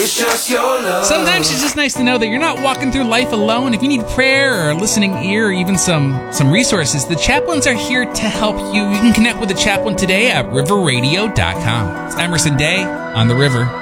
It's just your love. Sometimes it's just nice to know that you're not walking through life alone. If you need prayer or a listening ear or even some resources, the chaplains are here to help you. You can connect with the chaplain today at riverradio.com. It's Emerson Day on The River.